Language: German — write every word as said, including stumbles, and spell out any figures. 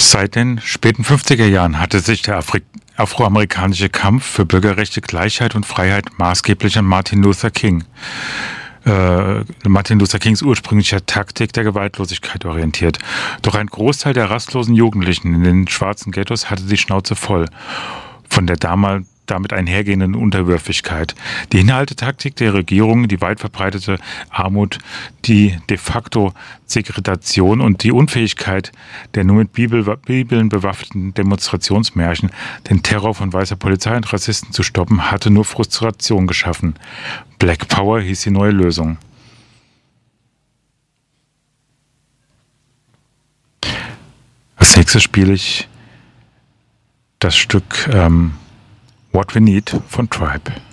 Seit den späten fünfziger Jahren hatte sich der Afri afroamerikanische Kampf für Bürgerrechte, Gleichheit und Freiheit maßgeblich an Martin Luther King, äh, Martin Luther Kings ursprünglicher Taktik der Gewaltlosigkeit orientiert. Doch ein Großteil der rastlosen Jugendlichen in den schwarzen Ghettos hatte die Schnauze voll von der damals damit einhergehenden Unterwürfigkeit. Die Hinhaltetaktik der Regierung, die weit verbreitete Armut, die de facto Segregation und die Unfähigkeit der nur mit Bibel, Bibeln bewaffneten Demonstrationsmärchen, den Terror von weißer Polizei und Rassisten zu stoppen, hatte nur Frustration geschaffen. Black Power hieß die neue Lösung. Als nächstes spiele ich das Stück ähm, What We Need von Tribe.